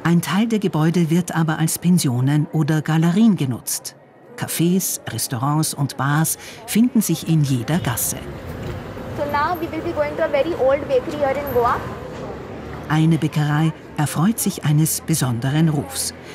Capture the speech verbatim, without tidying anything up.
Ein Teil der Gebäude wird aber als Pensionen oder Galerien genutzt. Cafés, Restaurants und Bars finden sich in jeder Gasse. So now we will be going to a very old bakery here in Goa. Eine Bäckerei erfreut sich eines besonderen Rufs.